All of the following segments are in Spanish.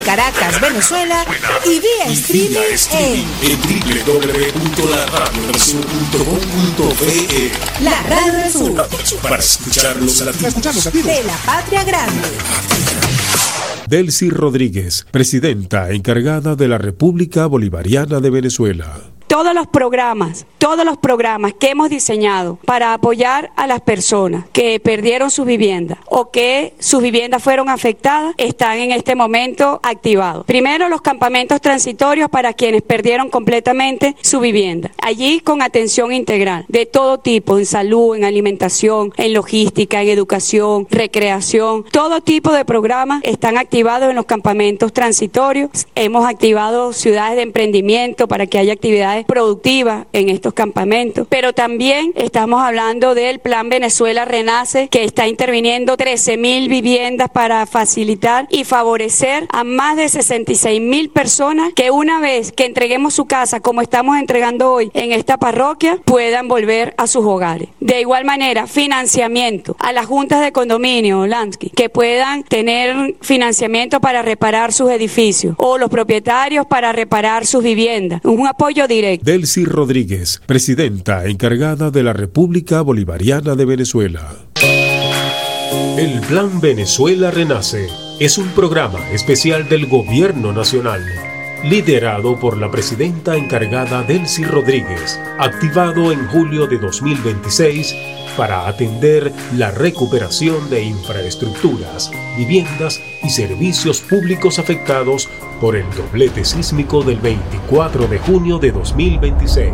Caracas, Venezuela y vía streaming en www.laradiosul.com.be. La Radio del Sur. Para escuchar los latidos de la Patria Grande. Delcy Rodríguez, presidenta encargada de la República Bolivariana de Venezuela. Todos los programas que hemos diseñado para apoyar a las personas que perdieron su vivienda o que sus viviendas fueron afectadas están en este momento activados. Primero, los campamentos transitorios para quienes perdieron completamente su vivienda. Allí con atención integral de todo tipo, en salud, en alimentación, en logística, en educación, recreación. Todo tipo de programas están activados en los campamentos transitorios. Hemos activado ciudades de emprendimiento para que haya actividades productivas en estos campamentos, pero también estamos hablando del Plan Venezuela Renace, que está interviniendo 13.000 viviendas para facilitar y favorecer a más de 66.000 personas que una vez que entreguemos su casa, como estamos entregando hoy en esta parroquia, puedan volver a sus hogares. De igual manera, financiamiento a las juntas de condominio, Lansky, que puedan tener financiamiento para reparar sus edificios o los propietarios para reparar sus viviendas. Un apoyo directo. Delcy Rodríguez, presidenta encargada de la República Bolivariana de Venezuela. El Plan Venezuela Renace es un programa especial del Gobierno Nacional, liderado por la presidenta encargada Delcy Rodríguez, activado en julio de 2026 para atender la recuperación de infraestructuras, viviendas y servicios públicos afectados por el doblete sísmico del 24 de junio de 2026.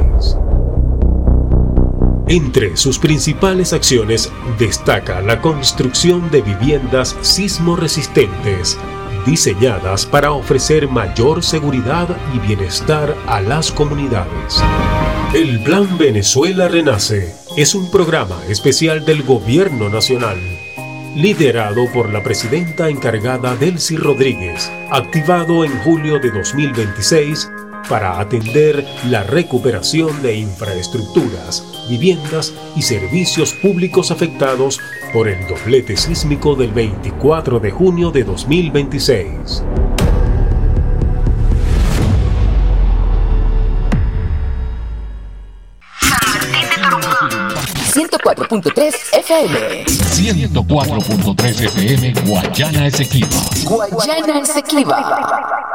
Entre sus principales acciones destaca la construcción de viviendas sismo resistentes, diseñadas para ofrecer mayor seguridad y bienestar a las comunidades. El Plan Venezuela Renace es un programa especial del Gobierno Nacional, liderado por la presidenta encargada Delcy Rodríguez, activado en julio de 2026 para atender la recuperación de infraestructuras, viviendas y servicios públicos afectados por el doblete sísmico del 24 de junio de 2026. FM. 104.3 FM, Guayana Esequiba. Guayana Esequiba.